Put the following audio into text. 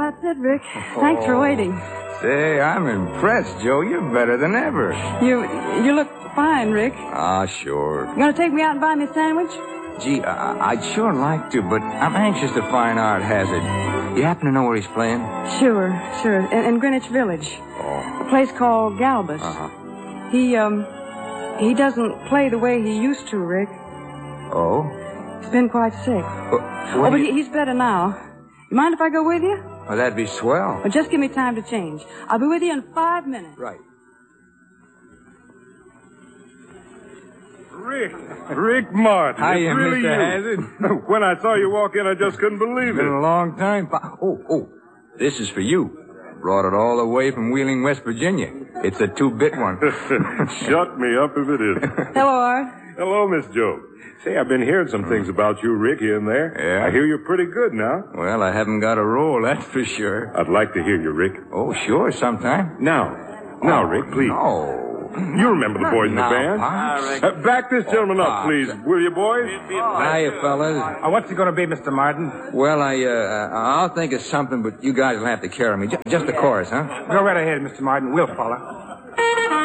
that's it, Rick. Thanks for waiting. Say, I'm impressed, Joe. You're better than ever. You look fine, Rick. Ah, sure. You gonna take me out and buy me a sandwich? Gee, I'd sure like to, but I'm anxious to find Art Hazard. You happen to know where he's playing? Sure. In Greenwich Village. Oh. A place called Galbus. Uh-huh. He doesn't play the way he used to, Rick. Oh? He's been quite sick. But he's better now. You mind if I go with you? Well, that'd be swell. Well, just give me time to change. I'll be with you in 5 minutes. Right. Rick Martin. Hiya, really Mr. Hazard. When I saw you walk in, I just couldn't believe It's been it. a long time. Oh, this is for you. Brought it all the way from Wheeling, West Virginia. It's a 2-bit one. Shut me up if it is. Hello, Art. Hello, Miss Joe. Say, I've been hearing some things about you, Rick, here and there. Yeah? I hear you're pretty good now. Well, I haven't got a role, that's for sure. I'd like to hear you, Rick. Oh, sure, sometime. Now, Rick, please. No. You remember the boys in the Now, band. Pops. Back this gentleman up, please. Will you, boys? Hiya, fellas. What's it going to be, Mr. Martin? Well, I'll think of something, but you guys will have to carry me. Just the chorus, huh? Go right ahead, Mr. Martin. We'll follow.